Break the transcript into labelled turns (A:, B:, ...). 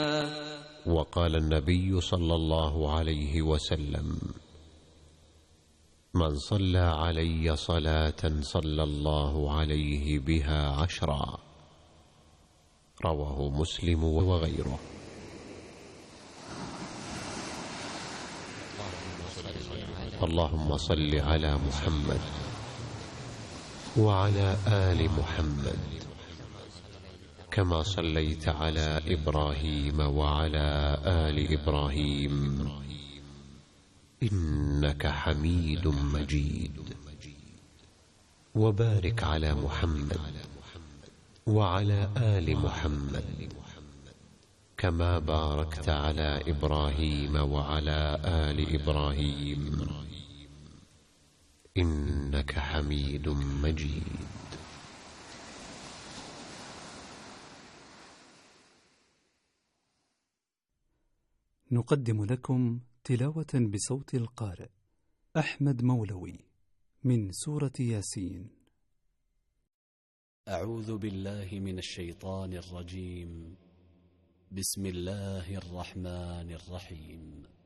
A: وقال النبي صلى الله عليه وسلم: من صلى علي صلاة صلى الله عليه بها 10. رواه مسلم وغيره. اللهم صل على محمد وعلى آل محمد كما صليت على إبراهيم وعلى آل إبراهيم إنك حميد مجيد. وبارك على محمد وعلى آل محمد كما باركت على إبراهيم وعلى آل إبراهيم إنك حميد مجيد.
B: نقدم لكم تلاوة بصوت القارئ أحمد مولوي من سورة ياسين.
C: أعوذ بالله من الشيطان الرجيم. بسم الله الرحمن الرحيم.